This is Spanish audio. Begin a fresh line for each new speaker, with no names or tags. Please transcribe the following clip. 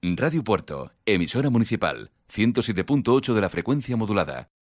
Radio Puerto, emisora municipal, 107.8 de la frecuencia modulada.